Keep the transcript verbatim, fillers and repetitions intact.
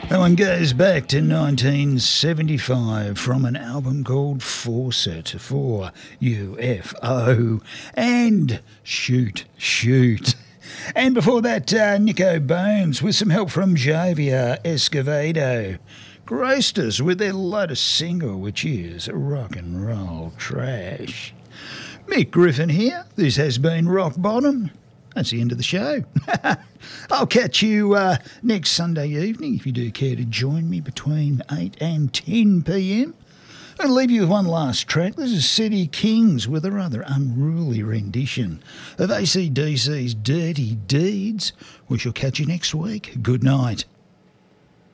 That one goes back to nineteen seventy-five from an album called Fawcett for U F O and Shoot, Shoot. And before that, uh, Nico Bones with some help from Javier Escovedo graced us with their latest single, which is Rock and Roll Trash. Mick Griffin here. This has been Rock Bottom. That's the end of the show. I'll catch you uh, next Sunday evening if you do care to join me between eight and ten p.m. I'll leave you with one last track. This is City Kings with a rather unruly rendition of A C D C's Dirty Deeds. We shall catch you next week. Good night.